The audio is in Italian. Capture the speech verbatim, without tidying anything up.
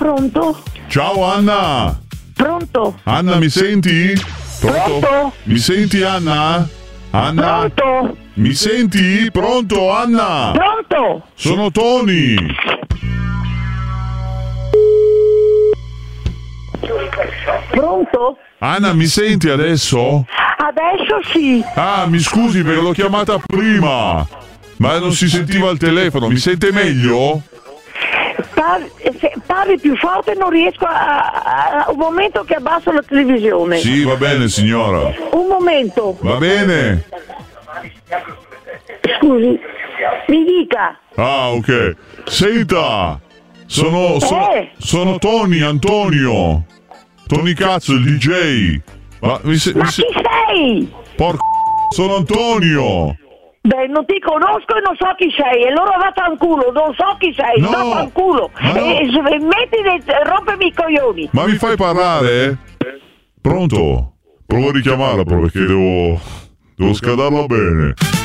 Pronto? Ciao Anna. Pronto? Anna, mi senti? Pronto? Mi senti Anna? Anna? Pronto? Mi senti? Pronto Anna? Pronto? Sono Tony. Pronto? Anna, mi senti adesso? Adesso sì. Ah, mi scusi perché l'ho chiamata prima. Ma non si sentiva il telefono. Mi sente meglio? Parli, se, parli più forte, non riesco a, a, a... Un momento che abbasso la televisione. Sì, va bene signora. Un momento. Va bene. Scusi, mi dica. Ah, ok. Senta, sono, sono, Eh? sono Tony, Antonio. Tony Cazzo, il D J. Ma, mi se, Ma mi se... chi sei? Porco, sono Antonio. Beh, non ti conosco e non so chi sei. E allora vaffanculo, non so chi sei. No, Vaffanculo. ma no. E smetti di rompermi i coglioni. Ma mi fai parlare? Pronto? Provo a richiamarla però perché devo... Devo scadarla bene.